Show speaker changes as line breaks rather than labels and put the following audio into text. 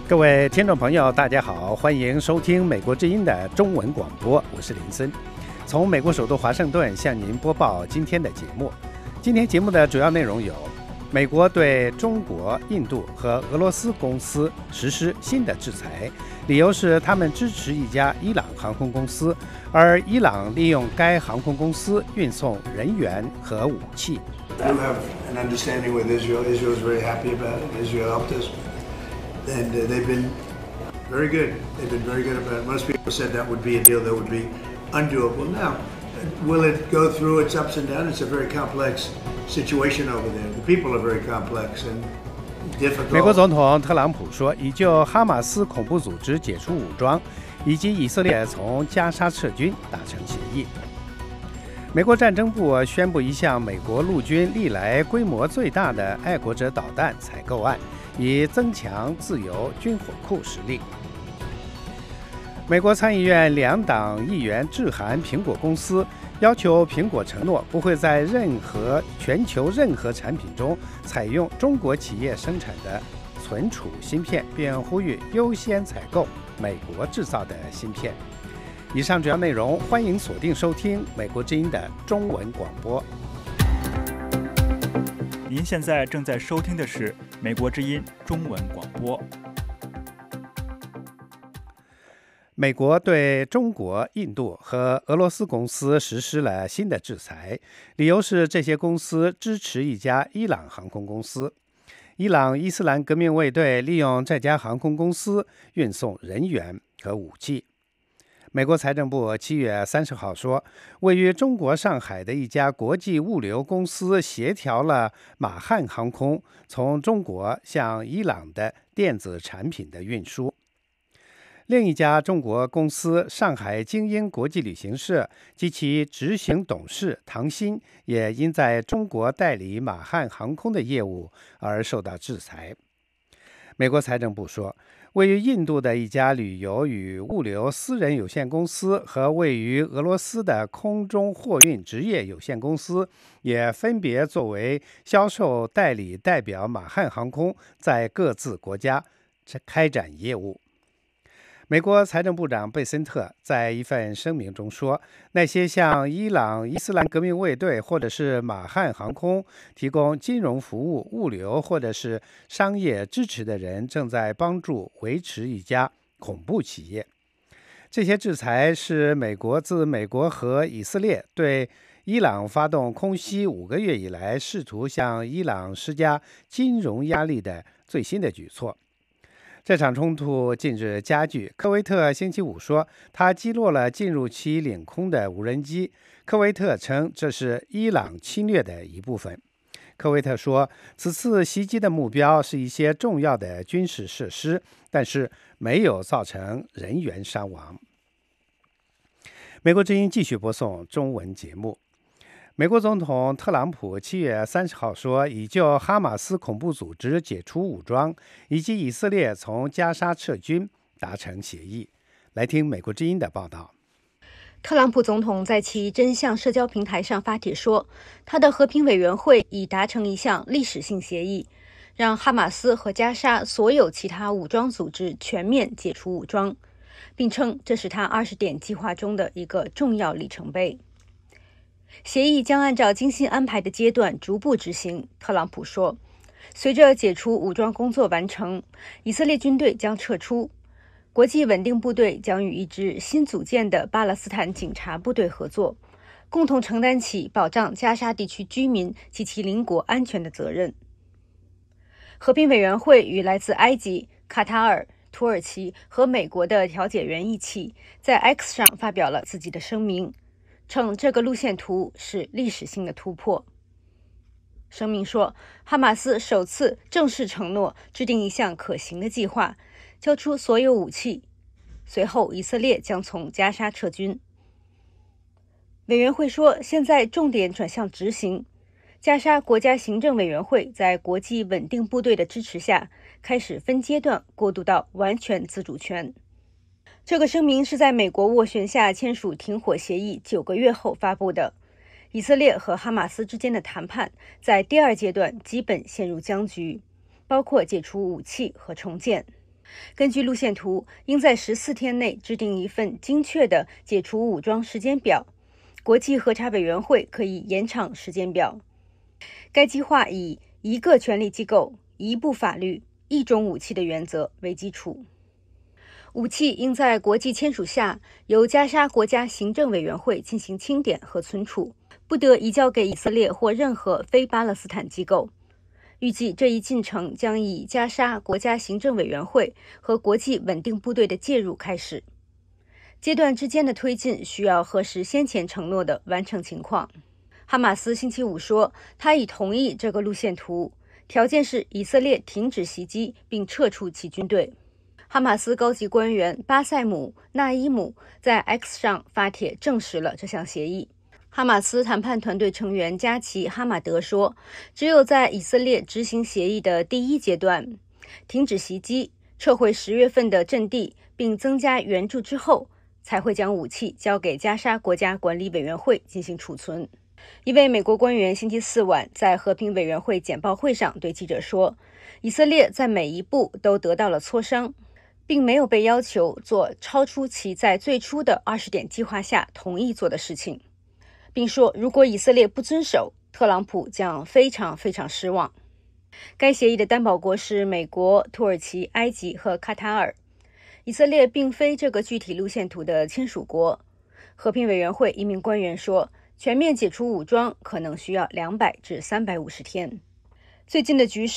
各位听众朋友，大家好，欢迎收听美国之音的中文广播，我是林森，从美国首都华盛顿向您播报今天的节目。今天节目的主要内容有：美国对中国、印度和俄罗斯公司实施新的制裁，理由是他们支持一家伊朗航空公司，而伊朗利用该航空公司运送人员和武器。
We have an understanding with Israel. Israel is very happy about it. Israel helped us. And they've been very good. They've been very good about it. Most people said that would be a deal that would be undoable. Now, will it go through its ups and downs? It's a very complex situation over there. The people are very complex and difficult.
美国总统特朗普说，已就哈马斯恐怖组织解除武装，以及以色列从加沙撤军达成协议。美国战争部宣布一项美国陆军历来规模最大的爱国者导弹采购案，以增强自由军火库实力。美国参议院两党议员致函苹果公司，要求苹果承诺不会在全球任何产品中采用中国企业生产的存储芯片，并呼吁优先采购美国制造的芯片。以上主要内容，欢迎锁定收听美国之音的中文广播。
您现在正在收听的是美国之音中文广播。
美国对中国、印度和俄罗斯公司实施了新的制裁，理由是这些公司支持一家伊朗航空公司。伊朗伊斯兰革命卫队利用这家航空公司运送人员和武器。美国财政部7月30号说，位于中国上海的一家国际物流公司协调了马汉航空从中国向伊朗的电子产品的运输。另一家中国公司上海精英国际旅行社及其执行董事唐鑫也因在中国代理马汉航空的业务而受到制裁。美国财政部说，位于印度的一家旅游与物流私人有限公司和位于俄罗斯的空中货运职业有限公司也分别作为销售代理代表马汉航空在各自国家开展业务。美国财政部长贝森特在一份声明中说，那些向伊朗伊斯兰革命卫队或者是马汉航空提供金融服务、物流或者是商业支持的人正在帮助维持一家恐怖企业。这些制裁是美国自美国和以色列对伊朗发动空袭5个月以来，试图向伊朗施加金融压力的最新的举措。这场冲突近日加剧。科威特星期五说，他击落了进入其领空的无人机。科威特称这是伊朗侵略的一部分。科威特说，此次袭击的目标是一些重要的军事设施，但是没有造成人员伤亡。美国之音继续播送中文节目。美国总统特朗普7月30号说，已就哈马斯恐怖组织解除武装以及以色列从加沙撤军达成协议。来听美国之音的报道。
特朗普总统在其真相社交平台上发帖说，他的和平委员会已达成一项历史性协议，让哈马斯和加沙所有其他武装组织全面解除武装，并称这是他20点计划中的一个重要里程碑。协议将按照精心安排的阶段逐步执行，特朗普说。随着解除武装工作完成，以色列军队将撤出，国际稳定部队将与一支新组建的巴勒斯坦警察部队合作，共同承担起保障加沙地区居民及其邻国安全的责任。和平委员会与来自埃及、卡塔尔、土耳其和美国的调解员一起，在 X 上发表了自己的声明，称这个路线图是历史性的突破。声明说，哈马斯首次正式承诺制定一项可行的计划，交出所有武器，随后以色列将从加沙撤军。委员会说，现在重点转向执行。加沙国家行政委员会在国际稳定部队的支持下，开始分阶段过渡到完全自主权。这个声明是在美国斡旋下签署停火协议9个月后发布的。以色列和哈马斯之间的谈判在第2阶段基本陷入僵局，包括解除武器和重建。 根据路线图，应在14天内制定一份精确的解除武装时间表。国际核查委员会可以延长时间表。该计划以一个权力机构、一部法律、一种武器的原则为基础。武器应在国际签署下，由加沙国家行政委员会进行清点和存储，不得移交给以色列或任何非巴勒斯坦机构。预计这一进程将以加沙国家行政委员会和国际稳定部队的介入开始。阶段之间的推进需要核实先前承诺的完成情况。哈马斯星期五说，他已同意这个路线图，条件是以色列停止袭击并撤出其军队。哈马斯高级官员巴塞姆·纳伊姆在 X 上发帖证实了这项协议。哈马斯谈判团队成员加奇·哈马德说，只有在以色列执行协议的第一阶段，停止袭击、撤回10月份的阵地并增加援助之后，才会将武器交给加沙国家管理委员会进行储存。一位美国官员星期四晚在和平委员会简报会上对记者说，以色列在每一步都得到了磋商，并没有被要求做超出其在最初的20点计划下同意做的事情，并说如果以色列不遵守，特朗普将非常非常失望。该协议的担保国是美国、土耳其、埃及和卡塔尔。以色列并非这个具体路线图的签署国。和平委员会一名官员说，全面解除武装可能需要200至350天。最近的局势